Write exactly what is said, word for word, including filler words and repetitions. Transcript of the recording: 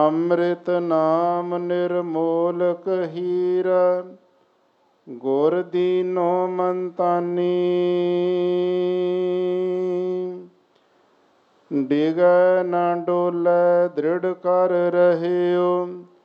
ਅੰਮ੍ਰਿਤ ਨਾਮ ਨਿਰਮੋਲਕ ਹੀਰਾ, ਗੁਰ ਦੀਨੋ ਮੰਤਾਨੀ। ਡਿਗੈ ਨਾ ਡੋਲੈ ਦ੍ਰਿੜ ਕਰ ਰਹਿਓ,